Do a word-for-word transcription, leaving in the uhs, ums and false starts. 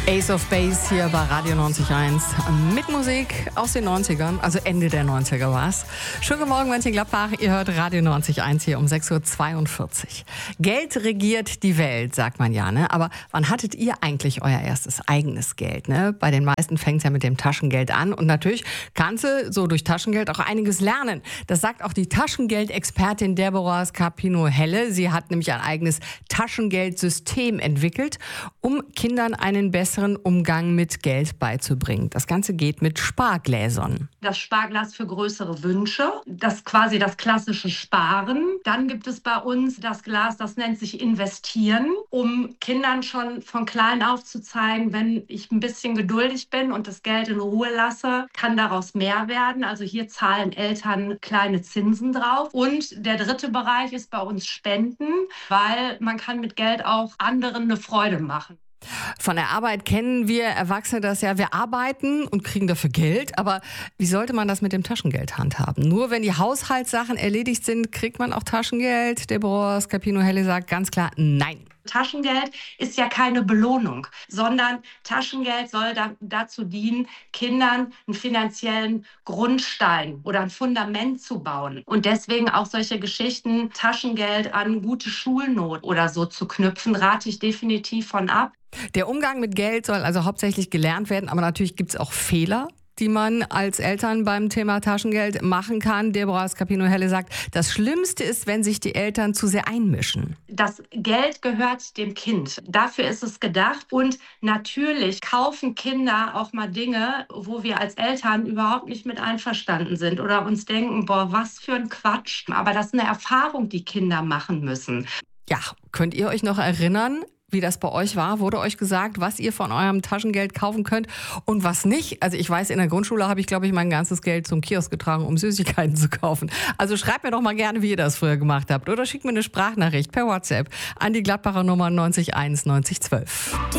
Ace of Base hier bei Radio neunzig Komma eins mit Musik aus den neunzigern, also Ende der neunziger war es. Schönen guten Morgen, Mönchengladbach, ihr hört Radio neunzig Komma eins hier um sechs Uhr zweiundvierzig. Geld regiert die Welt, sagt man ja, ne? Aber wann hattet ihr eigentlich euer erstes eigenes Geld, ne? Bei den meisten fängt es ja mit dem Taschengeld an und natürlich kannst du so durch Taschengeld auch einiges lernen. Das sagt auch die Taschengeldexpertin Deborah Scarpino-Helle. Sie hat nämlich ein eigenes Taschengeldsystem entwickelt, um Kindern einen besseren Umgang mit Geld beizubringen. Das Ganze geht mit Spargläsern. Das Sparglas für größere Wünsche, das ist quasi das klassische Sparen. Dann gibt es bei uns das Glas, das nennt sich Investieren, um Kindern schon von klein auf zu zeigen, wenn ich ein bisschen geduldig bin und das Geld in Ruhe lasse, kann daraus mehr werden. Also hier zahlen Eltern kleine Zinsen drauf. Und der dritte Bereich ist bei uns Spenden, weil man kann mit Geld auch anderen eine Freude machen. Von der Arbeit kennen wir Erwachsene das ja. Wir arbeiten und kriegen dafür Geld. Aber wie sollte man das mit dem Taschengeld handhaben? Nur wenn die Haushaltssachen erledigt sind, kriegt man auch Taschengeld? Deborah Scarpino-Helle sagt ganz klar nein. Taschengeld ist ja keine Belohnung, sondern Taschengeld soll da, dazu dienen, Kindern einen finanziellen Grundstein oder ein Fundament zu bauen. Und deswegen auch solche Geschichten, Taschengeld an gute Schulnot oder so zu knüpfen, rate ich definitiv von ab. Der Umgang mit Geld soll also hauptsächlich gelernt werden, aber natürlich gibt es auch Fehler, die man als Eltern beim Thema Taschengeld machen kann. Deborah Scarpino-Helle sagt, das Schlimmste ist, wenn sich die Eltern zu sehr einmischen. Das Geld gehört dem Kind. Dafür ist es gedacht. Und natürlich kaufen Kinder auch mal Dinge, wo wir als Eltern überhaupt nicht mit einverstanden sind oder uns denken, boah, was für ein Quatsch. Aber das ist eine Erfahrung, die Kinder machen müssen. Ja, könnt ihr euch noch erinnern, wie das bei euch war? Wurde euch gesagt, was ihr von eurem Taschengeld kaufen könnt und was nicht? Also ich weiß, in der Grundschule habe ich, glaube ich, mein ganzes Geld zum Kiosk getragen, um Süßigkeiten zu kaufen. Also schreibt mir doch mal gerne, wie ihr das früher gemacht habt. Oder schickt mir eine Sprachnachricht per WhatsApp an die Gladbacher Nummer neunzig eins neunzig zwölf.